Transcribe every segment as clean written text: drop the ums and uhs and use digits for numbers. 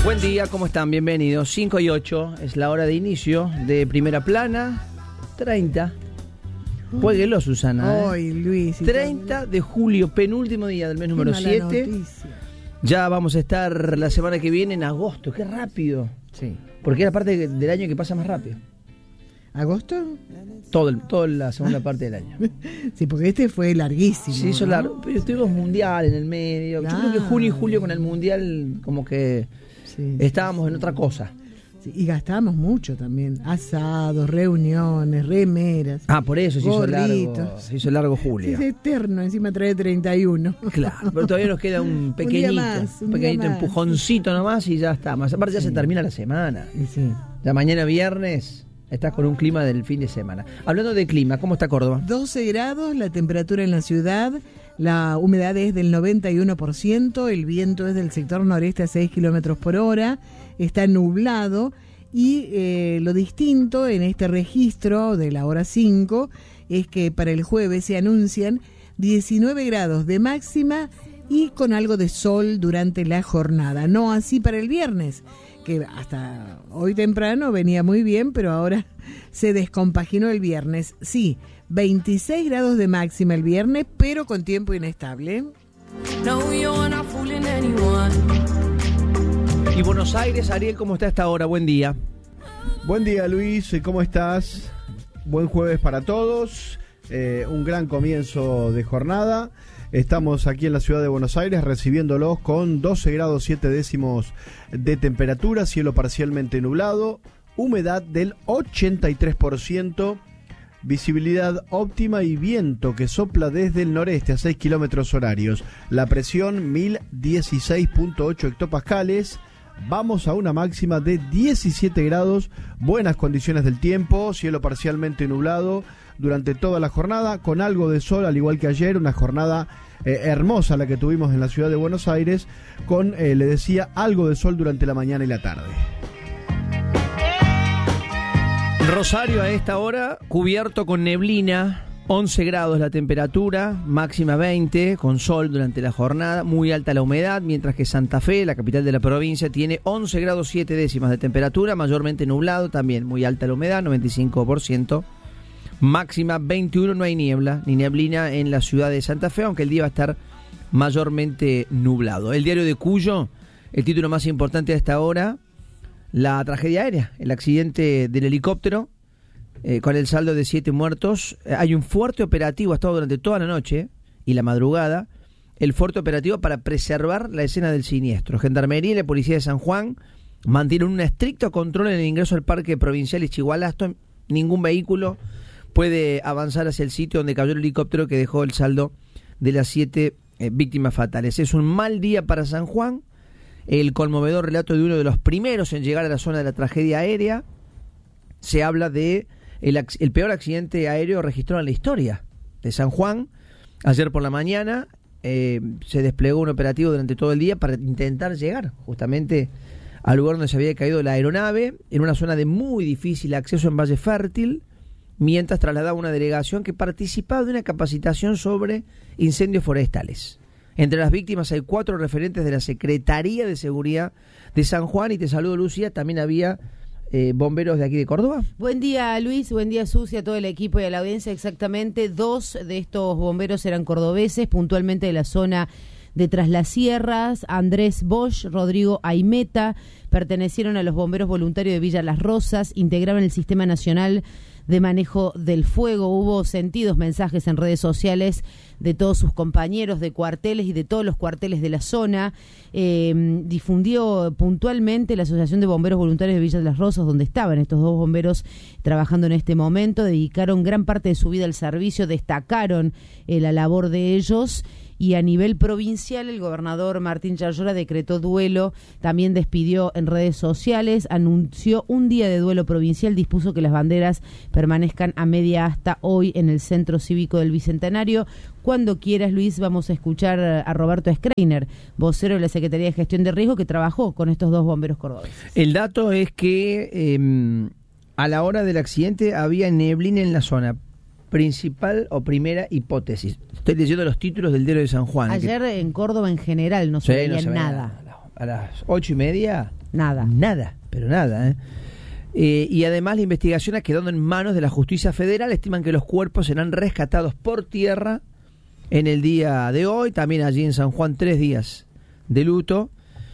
Buen día, ¿cómo están? Bienvenidos. 5 y 8 es la hora de inicio de Primera Plana. 30. Jueguelo, Susana. Ay, Luis. 30 de julio, penúltimo día del mes número 7. Ya vamos a estar la semana que viene en agosto. ¡Qué rápido! Sí. Porque es la parte del año que pasa más rápido. ¿Agosto? Toda la segunda parte del año. Sí, porque este fue larguísimo. Sí, hizo largo. Pero tuvimos mundial en el medio. Yo creo que junio y julio con el mundial como que estábamos en otra cosa. Sí, y gastamos mucho también. Asados, reuniones, remeras. Por eso se hizo largo julio. Es eterno, encima trae 31. Claro, pero todavía nos queda un pequeñito, un pequeñito empujoncito nomás y ya está. Más aparte ya se termina la semana. Sí. Ya mañana viernes estás con un clima del fin de semana. Hablando de clima, ¿cómo está Córdoba? 12 grados la temperatura en la ciudad, la humedad es del 91%, el viento es del sector noreste a 6 kilómetros por hora, está nublado y lo distinto en este registro de la hora 5 es que para el jueves se anuncian 19 grados de máxima y con algo de sol durante la jornada. No así para el viernes, que hasta hoy temprano venía muy bien, pero ahora se descompaginó el viernes. Sí, 26 grados de máxima el viernes, pero con tiempo inestable. Y Buenos Aires, Ariel, ¿cómo está esta hora? Buen día. Buen día, Luis, ¿cómo estás? Buen jueves para todos, un gran comienzo de jornada. Estamos aquí en la ciudad de Buenos Aires recibiéndolos con 12 grados 7 décimos de temperatura, cielo parcialmente nublado, humedad del 83%, visibilidad óptima y viento que sopla desde el noreste a 6 kilómetros horarios. La presión 1016.8 hectopascales. Vamos a una máxima de 17 grados, buenas condiciones del tiempo, cielo parcialmente nublado durante toda la jornada, con algo de sol, al igual que ayer, una jornada hermosa la que tuvimos en la ciudad de Buenos Aires, con, le decía, algo de sol durante la mañana y la tarde. Rosario a esta hora, cubierto con neblina, 11 grados la temperatura, máxima 20, con sol durante la jornada, muy alta la humedad, mientras que Santa Fe, la capital de la provincia, tiene 11 grados 7 décimas de temperatura, mayormente nublado, también muy alta la humedad, 95%, máxima 21, no hay niebla, ni neblina en la ciudad de Santa Fe, aunque el día va a estar mayormente nublado. El diario de Cuyo, el título más importante a esta hora, la tragedia aérea, el accidente del helicóptero, con el saldo de 7 muertos. Hay un fuerte operativo, ha estado durante toda la noche y la madrugada, el fuerte operativo para preservar la escena del siniestro. Gendarmería y la Policía de San Juan mantienen un estricto control en el ingreso al Parque Provincial Ischigualasto. Ningún vehículo puede avanzar hacia el sitio donde cayó el helicóptero que dejó el saldo de las 7 víctimas fatales. Es un mal día para San Juan. El conmovedor relato de uno de los primeros en llegar a la zona de la tragedia aérea. Se habla de el peor accidente aéreo registrado en la historia de San Juan. Ayer por la mañana se desplegó un operativo durante todo el día para intentar llegar justamente al lugar donde se había caído la aeronave, en una zona de muy difícil acceso en Valle Fértil, mientras trasladaba una delegación que participaba de una capacitación sobre incendios forestales. Entre las víctimas hay 4 referentes de la Secretaría de Seguridad de San Juan. Y te saludo, Lucía, también había bomberos de aquí de Córdoba. Buen día, Luis, buen día, Susi, a todo el equipo y a la audiencia. Exactamente, 2 de estos bomberos eran cordobeses, puntualmente de la zona de Tras las Sierras. Andrés Bosch, Rodrigo Aimeta, pertenecieron a los bomberos voluntarios de Villa Las Rosas, integraban el Sistema Nacional de Manejo del Fuego. Hubo sentidos mensajes en redes sociales de todos sus compañeros de cuarteles y de todos los cuarteles de la zona. Difundió puntualmente la Asociación de Bomberos Voluntarios de Villa de las Rosas, donde estaban estos 2 bomberos trabajando en este momento. Dedicaron gran parte de su vida al servicio, destacaron la labor de ellos. Y a nivel provincial, el gobernador Martín Yarlora decretó duelo, también despidió en redes sociales, anunció un día de duelo provincial, dispuso que las banderas permanezcan a media asta hoy en el Centro Cívico del Bicentenario. Cuando quieras, Luis, vamos a escuchar a Roberto Schreiner, vocero de la Secretaría de Gestión de Riesgo, que trabajó con estos 2 bomberos cordobeses. El dato es que a la hora del accidente había neblina en la zona. Principal o primera hipótesis. Estoy leyendo los títulos del diario de San Juan. Ayer en Córdoba en general no se veía nada. a las 8:30, nada, pero nada. Y además la investigación ha quedado en manos de la justicia federal. Estiman que los cuerpos serán rescatados por tierra en el día de hoy. También allí en San Juan 3 días de luto.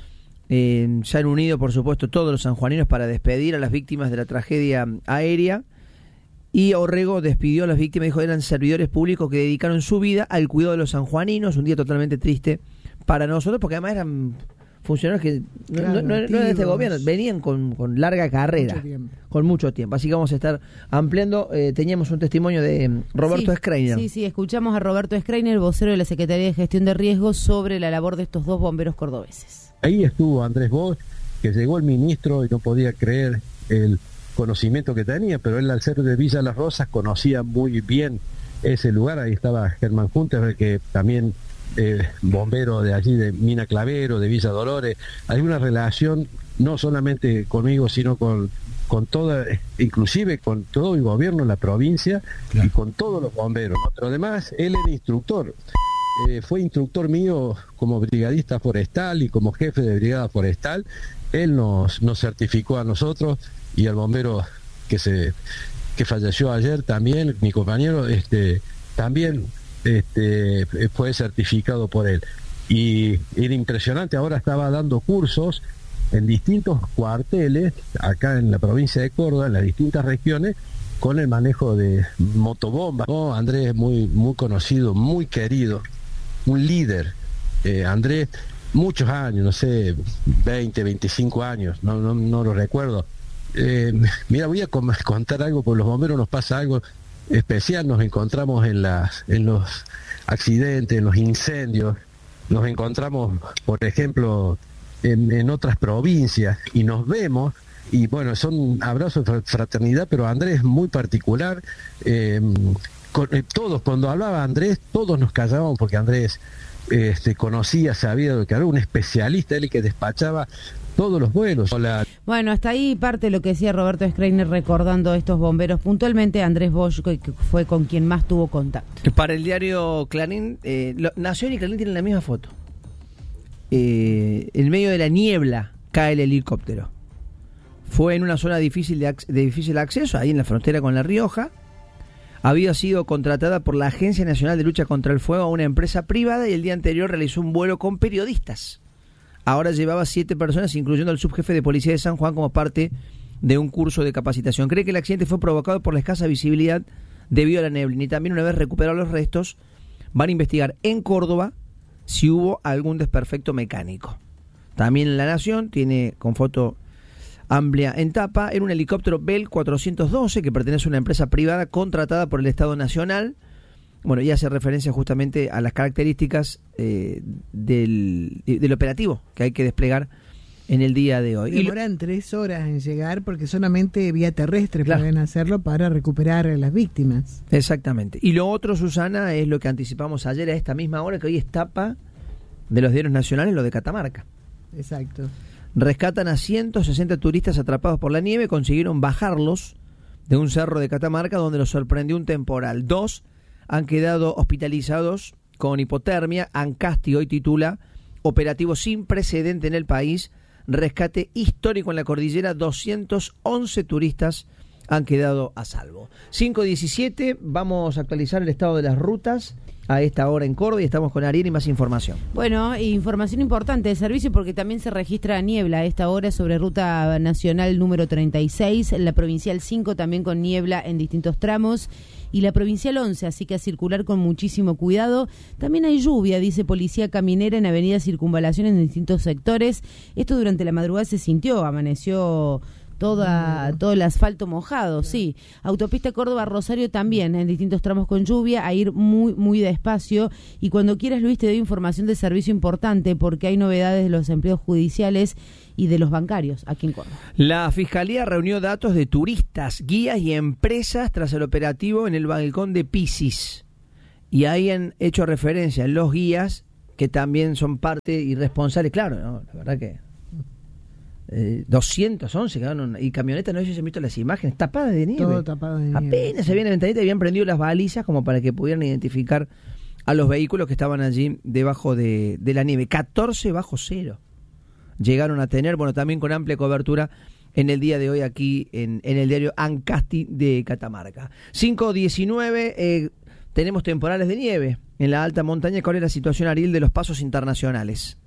Se han unido, por supuesto, todos los sanjuaninos para despedir a las víctimas de la tragedia aérea. Y Orrego despidió a las víctimas, dijo que eran servidores públicos que dedicaron su vida al cuidado de los sanjuaninos. Un día totalmente triste para nosotros, porque además eran funcionarios que no eran de este gobierno, venían con larga carrera, con mucho tiempo. Así que vamos a estar ampliando. Teníamos un testimonio de Roberto Schreiner. Sí, escuchamos a Roberto Schreiner, vocero de la Secretaría de Gestión de Riesgos, sobre la labor de estos dos bomberos cordobeses. Ahí estuvo Andrés Bosch, que llegó el ministro y no podía creer el conocimiento que tenía, pero él, al ser de Villa Las Rosas, conocía muy bien ese lugar. Ahí estaba Germán Junter, que también bombero de allí, de Mina Clavero, de Villa Dolores. Hay una relación no solamente conmigo, sino con toda, inclusive con todo el gobierno de la provincia, claro, y con todos los bomberos, ¿no? Pero además él era instructor, fue instructor mío como brigadista forestal y como jefe de brigada forestal. Él nos certificó a nosotros y al bombero que falleció ayer también, mi compañero, también fue certificado por él. Y era impresionante. Ahora estaba dando cursos en distintos cuarteles acá en la provincia de Córdoba, en las distintas regiones, con el manejo de motobombas. Andrés, muy conocido, muy querido, un líder. Andrés, muchos años, no sé, 20, 25 años, no lo recuerdo. Mira, voy a contar algo, porque los bomberos nos pasa algo especial. Nos encontramos en los accidentes, en los incendios, nos encontramos, por ejemplo, en otras provincias, y nos vemos, y bueno, son abrazos de fraternidad, pero Andrés muy particular. Todos, cuando hablaba Andrés, todos nos callábamos, porque Andrés conocía, sabía de lo que era, un especialista, él que despachaba todos los vuelos. Bueno, hasta ahí parte de lo que decía Roberto Schreiner, recordando a estos bomberos, puntualmente Andrés Bosch, que fue con quien más tuvo contacto. Para el diario Clarín, Nación y Clarín tienen la misma foto. En medio de la niebla cae el helicóptero. Fue en una zona de difícil acceso, ahí en la frontera con La Rioja. Había sido contratada por la Agencia Nacional de Lucha contra el Fuego, una empresa privada, y el día anterior realizó un vuelo con periodistas. Ahora llevaba 7 personas, incluyendo al subjefe de policía de San Juan, como parte de un curso de capacitación. Cree que el accidente fue provocado por la escasa visibilidad debido a la neblina, y también, una vez recuperados los restos, van a investigar en Córdoba si hubo algún desperfecto mecánico. También La Nación tiene con foto amplia en tapa, era un helicóptero Bell 412 que pertenece a una empresa privada contratada por el Estado Nacional. Bueno, y hace referencia justamente a las características del operativo que hay que desplegar en el día de hoy. Demoran 3 horas en llegar, porque solamente vía terrestre, claro, pueden hacerlo para recuperar a las víctimas. Exactamente. Y lo otro, Susana, es lo que anticipamos ayer a esta misma hora, que hoy es tapa de los diarios nacionales, lo de Catamarca. Exacto. Rescatan a 160 turistas atrapados por la nieve, consiguieron bajarlos de un cerro de Catamarca donde los sorprendió un temporal. 2 han quedado hospitalizados con hipotermia. Ancasti hoy titula: operativo sin precedente en el país, rescate histórico en la cordillera, 211 turistas han quedado a salvo. 5:17, vamos a actualizar el estado de las rutas a esta hora en Córdoba, y estamos con Ariel y más información. Bueno, información importante de servicio, porque también se registra niebla a esta hora sobre ruta nacional número 36, la provincial 5 también con niebla en distintos tramos, y la provincial 11, así que a circular con muchísimo cuidado. También hay lluvia, dice Policía Caminera, en Avenida Circunvalación en distintos sectores. Esto durante la madrugada se sintió, amaneció todo el asfalto mojado, sí. Autopista Córdoba-Rosario también, en distintos tramos con lluvia, a ir muy despacio. Y cuando quieras, Luis, te doy información de servicio importante, porque hay novedades de los empleos judiciales y de los bancarios aquí en Córdoba. La Fiscalía reunió datos de turistas, guías y empresas tras el operativo en el balcón de Pisis. Y ahí han hecho referencia a los guías, que también son parte y responsables, claro, ¿no? La verdad que 211 quedaron, y camionetas, no sé si se han visto las imágenes, tapadas de nieve. Todo tapado de nieve. Apenas se habían ventanita y habían prendido las balizas como para que pudieran identificar a los vehículos que estaban allí debajo de la nieve. 14 bajo cero. llegaron a tener, bueno, también con amplia cobertura en el día de hoy aquí en el diario Ancasti de Catamarca. 5:19, tenemos temporales de nieve en la alta montaña. ¿Cuál es la situación, Ariel, de los pasos internacionales?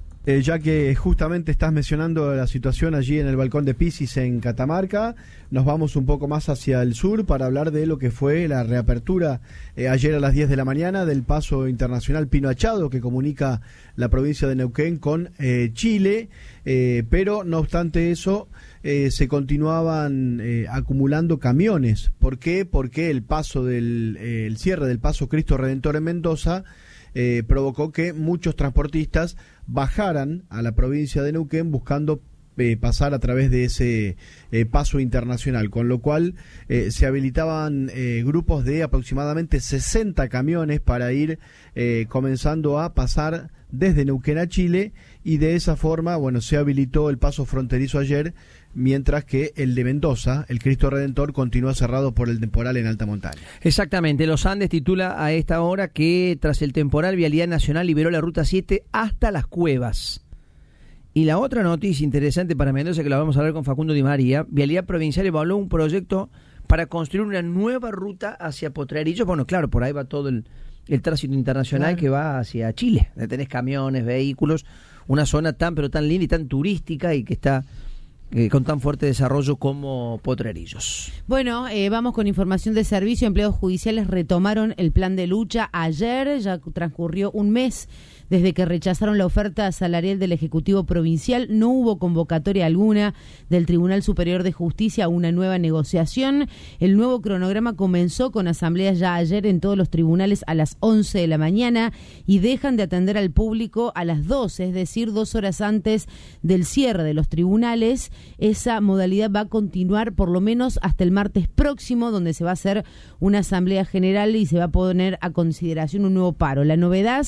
Ya que justamente estás mencionando la situación allí en el balcón de Pisis en Catamarca, nos vamos un poco más hacia el sur para hablar de lo que fue la reapertura ayer a las 10 de la mañana del paso internacional Pino Achado, que comunica la provincia de Neuquén con Chile, pero no obstante eso se continuaban acumulando camiones. ¿Por qué? Porque el paso el cierre del paso Cristo Redentor en Mendoza provocó que muchos transportistas bajaran a la provincia de Neuquén buscando pasar a través de ese paso internacional, con lo cual se habilitaban grupos de aproximadamente 60 camiones para ir comenzando a pasar desde Neuquén a Chile, y de esa forma, bueno, se habilitó el paso fronterizo ayer, mientras que el de Mendoza, el Cristo Redentor, continúa cerrado por el temporal en alta montaña. Exactamente, Los Andes titula a esta hora que tras el temporal, Vialidad Nacional liberó la Ruta 7 hasta Las Cuevas. Y la otra noticia interesante para Mendoza, que la vamos a hablar con Facundo Di María, Vialidad Provincial evaluó un proyecto para construir una nueva ruta hacia Potrerillos. Bueno, claro, por ahí va todo el tránsito internacional, claro, que va hacia Chile. Tenés camiones, vehículos, una zona tan pero tan linda y tan turística, y que está con tan fuerte desarrollo como Potrerillos. Bueno, vamos con información de servicio. Empleados judiciales retomaron el plan de lucha ayer. Ya transcurrió un mes desde que rechazaron la oferta salarial del Ejecutivo Provincial. No hubo convocatoria alguna del Tribunal Superior de Justicia a una nueva negociación. El nuevo cronograma comenzó con asambleas ya ayer en todos los tribunales a las 11 de la mañana y dejan de atender al público a las 12, es decir, 2 horas antes del cierre de los tribunales. Esa modalidad va a continuar por lo menos hasta el martes próximo, donde se va a hacer una asamblea general y se va a poner a consideración un nuevo paro. La novedad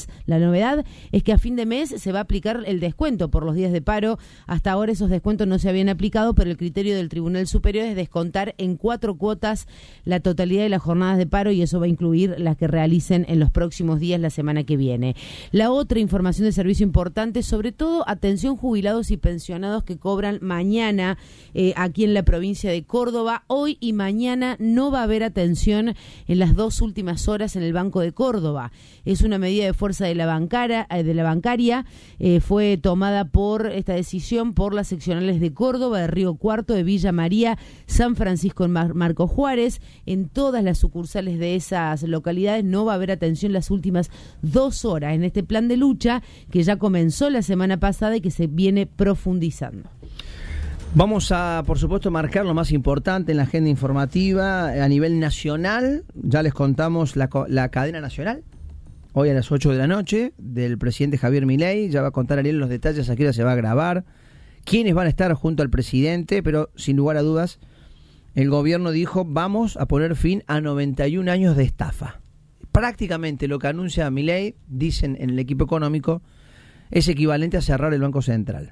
es que a fin de mes se va a aplicar el descuento por los días de paro. Hasta ahora esos descuentos no se habían aplicado, pero el criterio del Tribunal Superior es descontar en 4 cuotas la totalidad de las jornadas de paro, y eso va a incluir las que realicen en los próximos días, la semana que viene. La otra información de servicio importante, sobre todo atención jubilados y pensionados que cobran mañana aquí en la provincia de Córdoba. Hoy y mañana no va a haber atención en las 2 últimas horas en el Banco de Córdoba. Es una medida de fuerza de la bancaria. Fue tomada por esta decisión por las seccionales de Córdoba, de Río Cuarto, de Villa María, San Francisco en Marco Juárez. En todas las sucursales de esas localidades no va a haber atención las últimas 2 horas en este plan de lucha que ya comenzó la semana pasada y que se viene profundizando. Vamos a, por supuesto, marcar lo más importante en la agenda informativa a nivel nacional. Ya les contamos la cadena nacional, hoy a las 8 de la noche, del presidente Javier Milei. Ya va a contar Ariel los detalles, a qué hora se va a grabar, quiénes van a estar junto al presidente, pero sin lugar a dudas, el gobierno dijo, vamos a poner fin a 91 años de estafa. Prácticamente lo que anuncia Milei, dicen en el equipo económico, es equivalente a cerrar el Banco Central.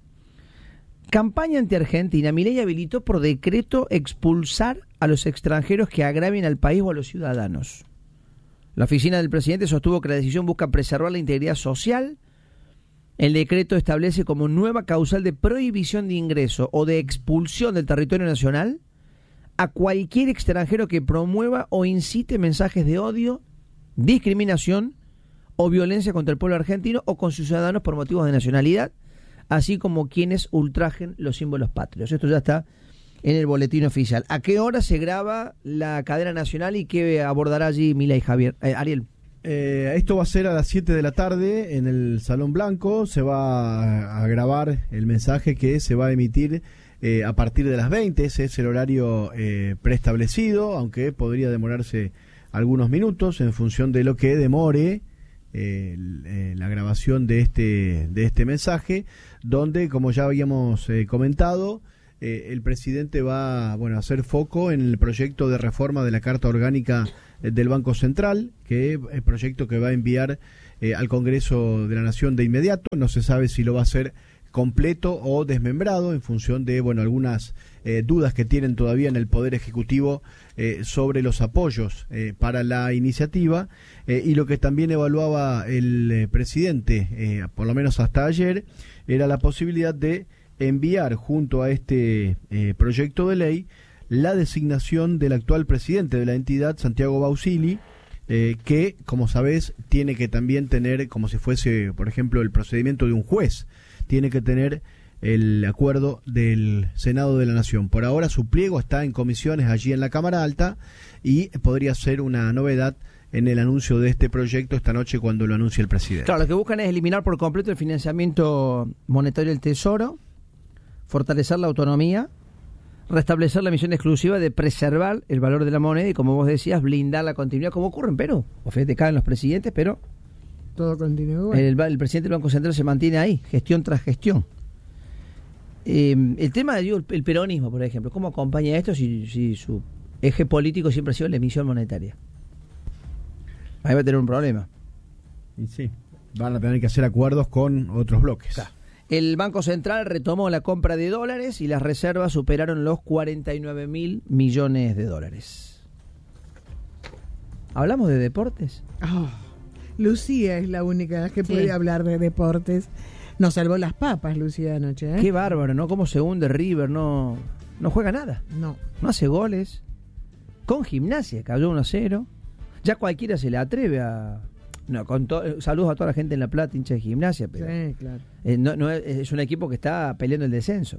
Campaña ante Argentina. Milei habilitó por decreto expulsar a los extranjeros que agravien al país o a los ciudadanos. La oficina del presidente sostuvo que la decisión busca preservar la integridad social. El decreto establece como nueva causal de prohibición de ingreso o de expulsión del territorio nacional a cualquier extranjero que promueva o incite mensajes de odio, discriminación o violencia contra el pueblo argentino o con sus ciudadanos por motivos de nacionalidad, así como quienes ultrajen los símbolos patrios. Esto ya está en el boletín oficial. ¿A qué hora se graba la cadena nacional y qué abordará allí Milei, Javier? Ariel. Esto va a ser a las 7 de la tarde en el Salón Blanco. Se va a grabar el mensaje que se va a emitir a partir de las 20. Ese es el horario preestablecido, aunque podría demorarse algunos minutos en función de lo que demore la grabación de este mensaje, donde, como ya habíamos comentado, el presidente va a hacer foco en el proyecto de reforma de la Carta Orgánica del Banco Central, que es el proyecto que va a enviar al Congreso de la Nación de inmediato. No se sabe si lo va a hacer completo o desmembrado en función de algunas dudas que tienen todavía en el Poder Ejecutivo sobre los apoyos para la iniciativa, y lo que también evaluaba el presidente, por lo menos hasta ayer, era la posibilidad de enviar junto a este proyecto de ley la designación del actual presidente de la entidad, Santiago Bausili, que, como sabés, tiene que también tener, como si fuese, por ejemplo, el procedimiento de un juez, tiene que tener el acuerdo del Senado de la Nación. Por ahora su pliego está en comisiones allí en la Cámara Alta y podría ser una novedad en el anuncio de este proyecto esta noche cuando lo anuncie el presidente. Claro, lo que buscan es eliminar por completo el financiamiento monetario del Tesoro, fortalecer la autonomía, restablecer la misión exclusiva de preservar el valor de la moneda y, como vos decías, blindar la continuidad, como ocurre en Perú. O fíjate, caen los presidentes, pero todo continúa. El presidente del Banco Central se mantiene ahí, gestión tras gestión. El tema, digo, el peronismo, por ejemplo, ¿cómo acompaña esto si su eje político siempre ha sido la emisión monetaria? Ahí va a tener un problema. Y sí, van a tener que hacer acuerdos con otros bloques. Claro. El Banco Central retomó la compra de dólares y las reservas superaron los 49.000 millones de dólares. ¿Hablamos de deportes? Lucía es la única que puede hablar de deportes. Nos salvó las papas, Lucía, anoche. Qué bárbaro, ¿no? Cómo se hunde River, no juega nada. No hace goles. Con Gimnasia, cayó 1-0. Ya cualquiera se le atreve a... saludos a toda la gente en La Plata, hincha de Gimnasia, pero sí, claro. Es un equipo que está peleando el descenso.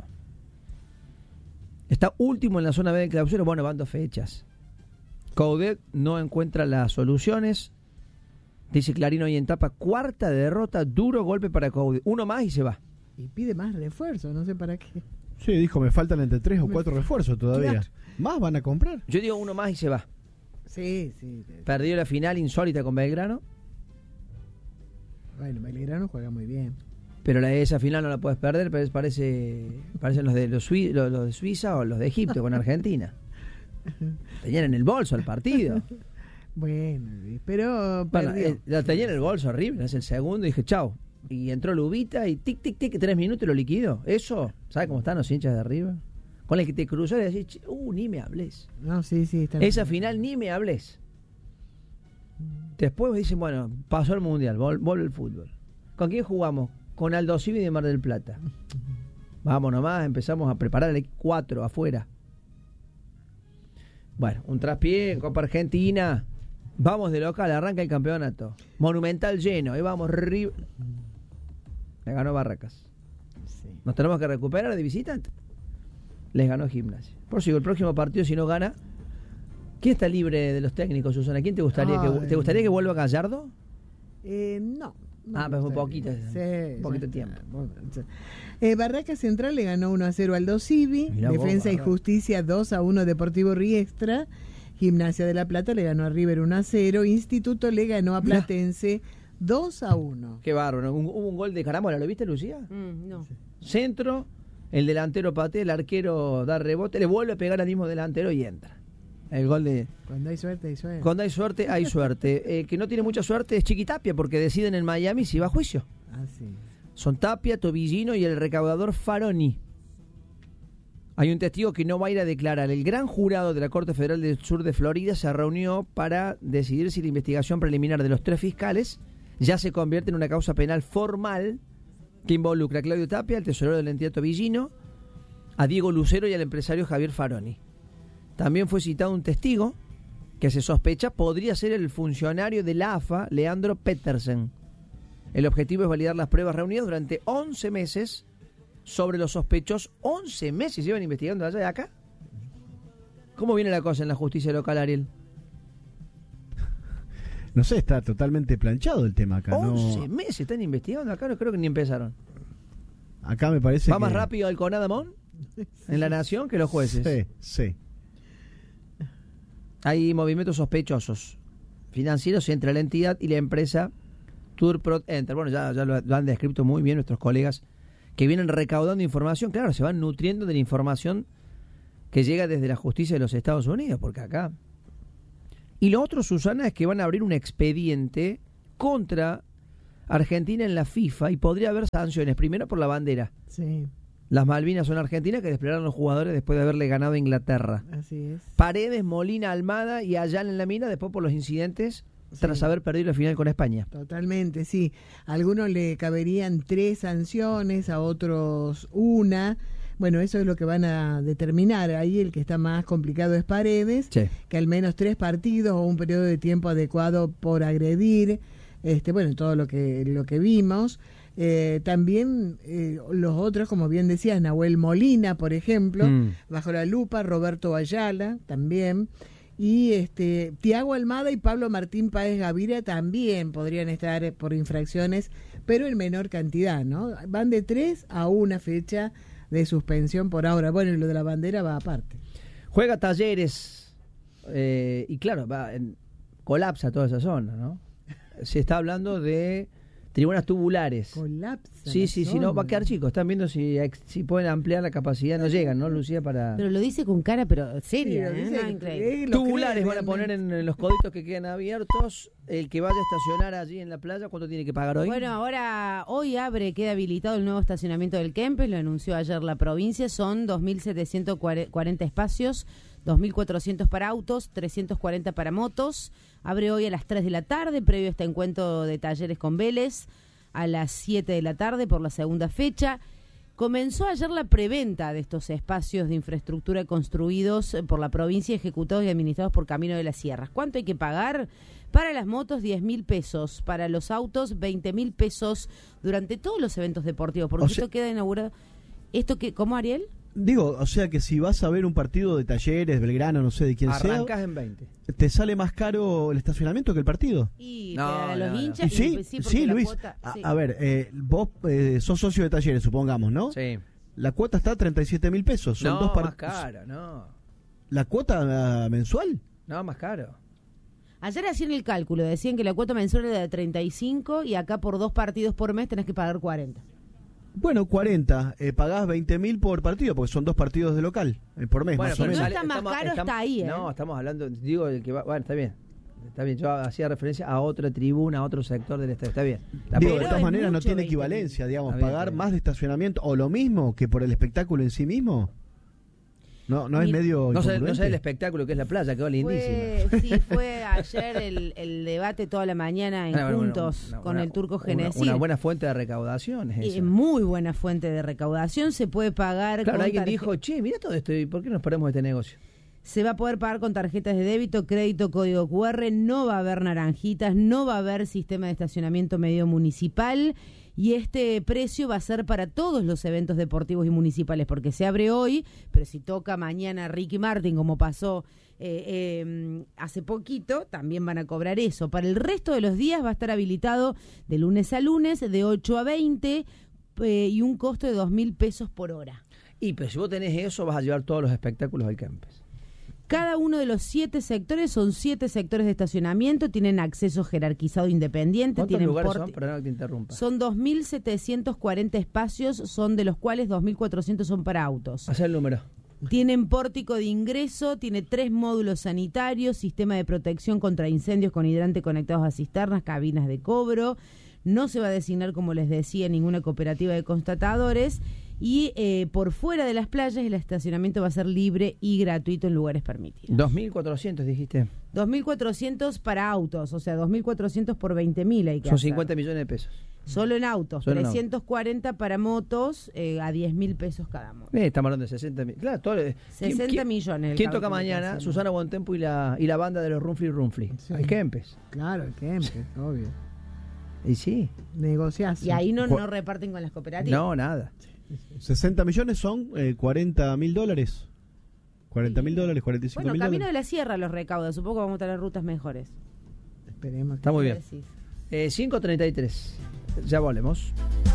Está último en la zona B de clausura, van 2 fechas. Coudet no encuentra las soluciones. Dice Clarín hoy en tapa, 4ª derrota, duro golpe para Coudet. 1 más y se va. Y pide más refuerzo, no sé para qué. Sí, dijo, me faltan entre 3 o 4 refuerzos todavía. Claro. ¿Más van a comprar? Yo digo 1 más y se va. Sí. Perdió la final insólita con Belgrano. Bueno, Belgrano juega muy bien. Pero esa final no la puedes perder, pero parecen los de Suiza o los de Egipto con Argentina. Tenían en el bolso el partido. Bueno, pero perdió. La tenía en el bolso horrible, es el segundo, y dije, chau. Y entró Lubita y tic, 3 minutos y lo liquidó. Eso, ¿sabes cómo están los hinchas de arriba? Con el que te cruzó y decís, ni me hables. No, sí. Esa final ni me hables. Después dicen, pasó el Mundial, vuelve el fútbol. ¿Con quién jugamos? Con Aldo Civi de Mar del Plata. Vamos nomás, empezamos a preparar el 4 afuera. Bueno, un traspié en Copa Argentina. Vamos de local, arranca el campeonato. Monumental lleno, ahí vamos. Le ganó Barracas. Sí. Nos tenemos que recuperar de visitante. Les ganó Gimnasia. Por si el próximo partido, si no gana, ¿quién está libre de los técnicos, Susana? ¿Quién te gustaría que vuelva Gallardo? No. Pues un poquito. Sí, poquito tiempo. Barracas Central le ganó 1-0 al Aldo Civi. Defensa y Justicia 2-1 Deportivo Riestra. Gimnasia de La Plata le ganó a River 1-0. Instituto le ganó a Platense 2-1. Qué bárbaro. Hubo un gol de Carámbola, ¿lo viste, Lucía? No. Centro, el delantero patea, el arquero da rebote, le vuelve a pegar al mismo delantero y entra. El gol de... Cuando hay suerte, hay suerte. Cuando hay suerte, hay suerte. Que no tiene mucha suerte es Chiquitapia, porque deciden en Miami si va a juicio. Sí. Son Tapia, Tobillino y el recaudador Faroni. Hay un testigo que no va a ir a declarar. El gran jurado de la Corte Federal del Sur de Florida se reunió para decidir si la investigación preliminar de los 3 fiscales ya se convierte en una causa penal formal que involucra a Claudio Tapia, el tesorero de la entidad Tobillino, a Diego Lucero y al empresario Javier Faroni. También fue citado un testigo que se sospecha podría ser el funcionario de la AFA, Leandro Petersen. El objetivo es validar las pruebas reunidas durante 11 meses sobre los sospechosos. 11 meses llevan investigando allá y acá. ¿Cómo viene la cosa en la justicia local, Ariel? No sé, está totalmente planchado el tema acá. 11 meses están investigando acá, no creo que ni empezaron. Acá me parece ¿Va más rápido el Conadamón en La Nación que los jueces? Sí. Hay movimientos sospechosos financieros entre la entidad y la empresa Turprot Enter. Bueno, ya lo han descrito muy bien nuestros colegas que vienen recaudando información. Claro, se van nutriendo de la información que llega desde la justicia de los Estados Unidos, porque acá... Y lo otro, Susana, es que van a abrir un expediente contra Argentina en la FIFA y podría haber sanciones. Primero por la bandera. Sí, Las Malvinas son argentinas que desplegaron los jugadores después de haberle ganado a Inglaterra. así es. Paredes, Molina, Almada y Ayala en la mina después por los incidentes tras haber perdido la final con España. Totalmente, sí. A algunos le caberían 3 sanciones, a otros 1. Bueno, eso es lo que van a determinar. Ahí el que está más complicado es Paredes, Sí. que al menos 3 partidos o un periodo de tiempo adecuado por agredir. Bueno, todo lo que vimos. También los otros, como bien decías, Nahuel Molina, por ejemplo, bajo la lupa, Roberto Ayala también. Y Tiago Almada y Pablo Martín Páez Gaviria también podrían estar por infracciones, pero en menor cantidad, ¿no? Van de 3 a 1 fecha de suspensión por ahora. Bueno, y lo de la bandera va aparte. Juega Talleres y claro, colapsa toda esa zona, ¿no? Se está hablando de tribunas tubulares. Colapsa. Sí, no, va a quedar chico. Están viendo si pueden ampliar la capacidad. No llegan, ¿no, Lucía? Pero lo dice con cara, pero seria. Sí, lo dice, Increíble. Tubulares van a poner en los coditos que quedan abiertos. El que vaya a estacionar allí en la playa, ¿cuánto tiene que pagar hoy? Bueno, hoy queda habilitado el nuevo estacionamiento del Kempes, lo anunció ayer la provincia, son 2.740 espacios, 2.400 para autos, 340 para motos. Abre hoy a las 3 de la tarde, previo a este encuentro de Talleres con Vélez, a las 7 de la tarde por la segunda fecha. Comenzó ayer la preventa de estos espacios de infraestructura construidos por la provincia, ejecutados y administrados por Camino de las Sierras. ¿Cuánto hay que pagar? Para las motos, 10.000 pesos. Para los autos, 20.000 pesos durante todos los eventos deportivos. Porque esto queda inaugurado. ¿Cómo, Ariel? Digo, o sea que si vas a ver un partido de Talleres, Belgrano, no sé de quién sea, arrancás en 20. ¿te sale más caro el estacionamiento que el partido? Y No, te dan a los no. hinchas. Sí, la Luis. cuota- sí. A ver, vos sos socio de Talleres, supongamos, ¿no? Sí. La cuota está a 37.000 pesos. Son No, dos más caro, no. ¿La cuota mensual? No, más caro. Ayer hacían el cálculo, decían que la cuota mensual era de 35 y acá por 2 partidos por mes tenés que pagar 40. Bueno, 40. Pagás 20.000 por partido, porque son 2 partidos de local por mes, Bueno, más o pero menos. no está más caro, está ahí, ¿eh? No, estamos hablando, digo, el que va, bueno, está bien. Está bien, yo hacía referencia a otra tribuna, a otro sector del estadio. Está bien. La Digo, puedo- de todas es maneras no mucho, tiene 20.000. equivalencia, digamos, Está bien, pagar está bien. más de estacionamiento o lo mismo que por el espectáculo en sí mismo. No es medio no sé incongruente. el espectáculo que es la playa, quedó lindísima. Fue ayer el debate toda la mañana en Ah, bueno, Juntos una- con una- el Turco una- Genesí. Una buena fuente de recaudación es esa. Muy buena fuente de recaudación, se puede pagar Claro, con alguien tarje- dijo, che, mira todo esto, ¿y por qué nos paramos de este negocio? Se va a poder pagar con tarjetas de débito, crédito, código QR, no va a haber naranjitas, no va a haber sistema de estacionamiento medio municipal y este precio va a ser para todos los eventos deportivos y municipales porque se abre hoy, pero si toca mañana Ricky Martin como pasó hace poquito, también van a cobrar eso. Para el resto de los días va a estar habilitado de lunes a lunes, de 8 a 20 y un costo de 2.000 pesos por hora. Y pero si vos tenés eso, vas a llevar todos los espectáculos al Kempes. Cada uno de los 7 sectores son 7 sectores de estacionamiento, tienen acceso jerarquizado independiente, ¿Cuántos tienen lugares son? Perdón que te interrumpa. son 2.740 espacios, son de los cuales 2.400 son para autos. Hacé el número. Tienen pórtico de ingreso, tiene 3 módulos sanitarios, sistema de protección contra incendios con hidrante conectados a cisternas, cabinas de cobro. No se va a designar, como les decía, ninguna cooperativa de constatadores. Y por fuera de las playas el estacionamiento va a ser libre y gratuito en lugares permitidos. 2.400 dijiste. 2.400 para autos, o sea, 2.400 por 20.000 hay que Son hacer. 50 millones de pesos. Solo en autos, Solo en 340 para motos, a 10.000 pesos cada moto. Estamos hablando de 60 millones. Claro, 60 millones el ¿Quién toca cálculo que mañana? hacemos. Susana Bontempo y la banda de los Rumfly. Sí. Al Kempes. Claro, el Kempes, obvio. Y sí. Negociás. Y ahí no reparten con las cooperativas. No, nada. 60 millones son $40.000. $40.000, $45.000. Bueno, Camino de la Sierra los recauda, supongo que vamos a tener rutas mejores. Esperemos. Está muy ¿Qué bien. decís? 5:33. Ya volvemos.